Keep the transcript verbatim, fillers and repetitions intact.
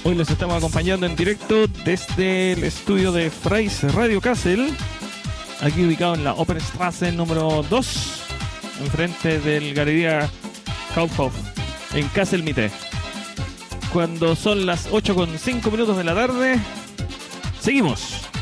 Hoy les estamos acompañando en directo desde el estudio de Freies Radio Kassel, aquí ubicado en la Opernstraße número dos, enfrente del Galería Kaufhof, en Kassel Mitte. Cuando son las ocho con cinco minutos de la tarde, seguimos.